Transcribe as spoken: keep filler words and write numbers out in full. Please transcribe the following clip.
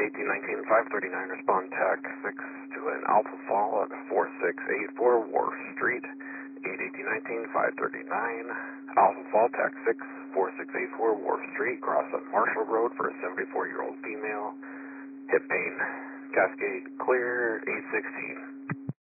eighteen nineteen, five thirty-nine, respond TAC six to an Alpha Fall at four six eight four Wharf Street. eight eighteen nineteen, five thirty-nine, Alpha Fall TAC six, four six eight four Wharf Street, cross on Marshall Road for a seventy-four-year-old female. Hip pain. Cascade clear, eight sixteen.